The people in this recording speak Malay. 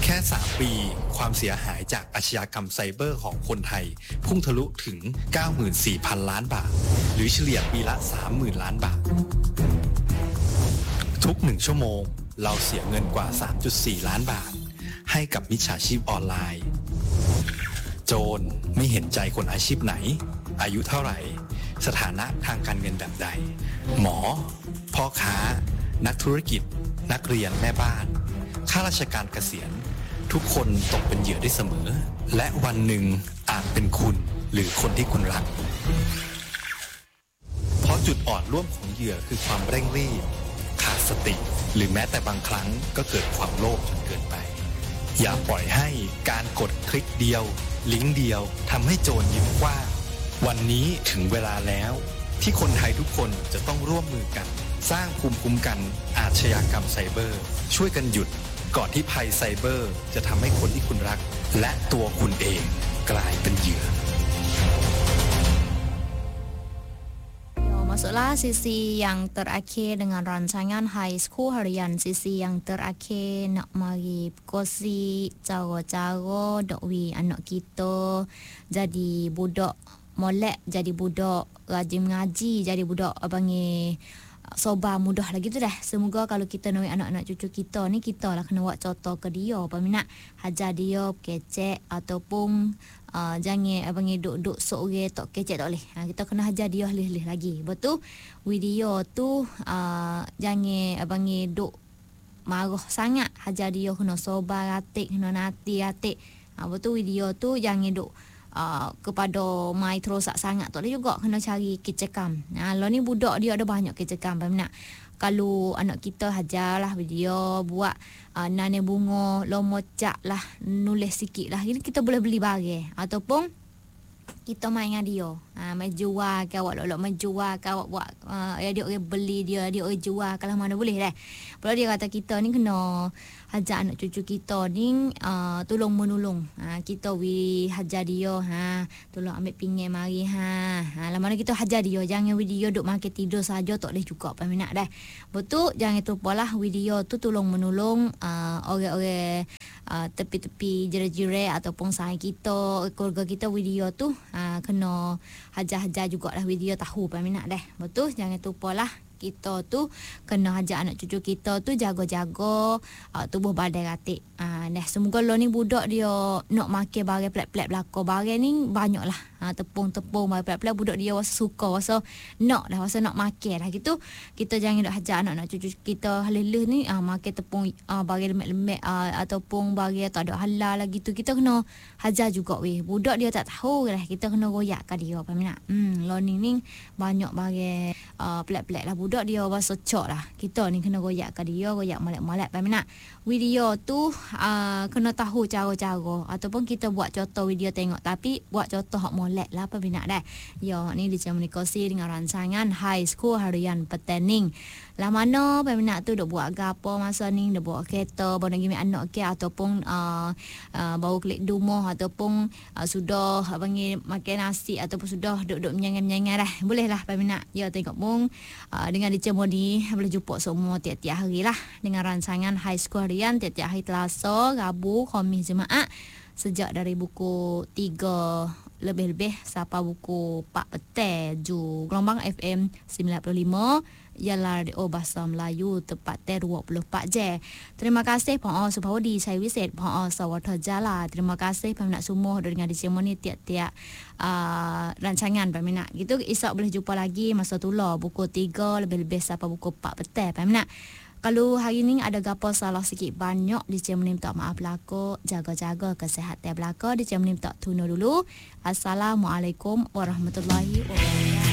ค่3 ปีความเสียหายจากอาชญากรรมไซเบอร์ของคนไทยพุ่งทะลุถึง 94,000 ล้านบาทหรือเฉลี่ยปีละ 30,000 ล้านบาททุก1ชั่วโมงเราเสียเงินกว่า 3.4 ล้านบาทให้กับมิจฉาชีพออนไลน์โจรไม่เห็นใจคนอาชีพไหนอายุเท่าไหร่สถานะทางการเงินแบบใดหมอพ่อค้านักธุรกิจนักเรียนแม่บ้านข้าราชการเกษียณทุกคนตกเป็นเหยื่อได้เสมอและวันหนึ่งอาจเป็นคุณหรือคนที่คุณรักเพราะจุดอ่อนร่วมของเหยื่อคือความเร่งรีบขาดสติหรือแม้แต่บางครั้งก็เกิดความโลภจนเกินไปอย่าปล่อยให้การกดคลิกเดียวลิงก์เดียวทำให้โจรยิ้มกว้างวันนี้ถึงเวลาแล้วที่คนไทยทุกคนจะต้องร่วมมือกันสร้างภูมิคุ้มกันอาชญากรรมไซเบอร์ช่วยกันหยุดก่อนที่ภัยไซเบอร์จะทำให้คนที่คุณรักและตัวคุณเองกลายเป็นเหยื่อ Masuklah sesi yang terakhir dengan rancangan High School Harian. Sesi yang terakhir nak mari kongsi cara-cara dok wi anak kita jadi budak molek, jadi budak rajin mengaji, jadi budak abangi sobar mudah lagi tu dah. Semoga kalau kita nak anak-anak cucu kita ni, kita lah kena buat contoh ke dia apa minat hajar dia kecek ataupun jangan abangi duk-duk seorang tok kecek tak boleh. Kita kena hajar dia lih-lih lagi. Betul video tu jangan abangi duk marah sangat, hajar dia kena sobar atik, kena nati atik. Betul video tu jangan duk kepada mai terosak sangat tak boleh juga, kena cari kecekam. Lo ni budak dia ada banyak kecekam nak. Kalau anak kita hajarlah video buat nanai bunga, lo mocak lah, nulis sikit lah, ini kita boleh beli barang ataupun kita main dengan dia. Main jual ke awak lok main jual ke awak buat dia orang beli dia orang jual kalau mana boleh dah. Kalau dia kata kita ni kena hajar anak cucu kita ni tolong menolong. Kita hajar dia tolong ambil pinggir mari lah mana kita hajar dia, jangan video duk makan tidur saja tak boleh juga peminat dah. Betul, jangan terlupalah video tu tolong menolong orang-orang tepi-tepi jira-jira ataupun sahabat kita, keluarga kita. Video tu kena hajar-hajar jugalah video tahu peminat dah. Betul, jangan terlupalah kita tu kena hajar anak cucu kita tu jaga-jaga tubuh badan ratik. Nah, semoga lo ni budak dia nak makan barang pelat-pelat belaka. Barang ni banyak lah. Tepung-tepung barang pelat-pelat budak dia rasa suka, rasa nak makan lah gitu. Kita jangan nak hajar anak-anak cucu kita halus ni makan tepung barang lemak-lemak ataupun barang tak ada halal lah gitu. Kita kena hajar juga weh. Budak dia tak tahu lah, kita kena royakkan dia apa minat. Lo ni banyak barang pelat-pelat lah. Budak dia rasa cok lah. Kita ni kena royakkan dia, royak molek-molek apa minat. Video tu kena tahu cara-cara ataupun kita buat contoh video tengok, tapi buat contoh hak molek lah apa minat dah. Ya, ni dikomunikasi dengan rancangan High School Harian Petening. Lah mana peminat tu duk buat gapo masa ni, duk buat kereta, baru nak gimme anak ke ataupun baru klik rumah ataupun sudah panggil makan nasi ataupun sudah duk menyangan-menyangan dah. Boleh lah peminat. Ya, tengok pun dengan dicemoni boleh jumpa semua tiap-tiap hari lah dengan rancangan High School Harian tiap-tiap hari Selasa, Rabu, Khamis, Jumaat sejak dari buku 3 lebih-lebih sampai buku 4 petang ju gelombang FM 95 ialah radio bahasa Melayu tepat 24 jam. Terima kasih Pak Subhawadi, saya Wiset Pak Sawata Jala. Terima kasih peminat semua dengan dicemoni tiap-tiap rancangan peminat. Gitu esok boleh jumpa lagi masa tula buku 3 lebih-lebih sampai buku 4 petang peminat. Kalau hari ni ada gapo salah sikit banyak, dicemoni minta maaf belaka, jaga-jaga kesihatan belaka, dicemoni minta tunu dulu. Assalamualaikum warahmatullahi wabarakatuh.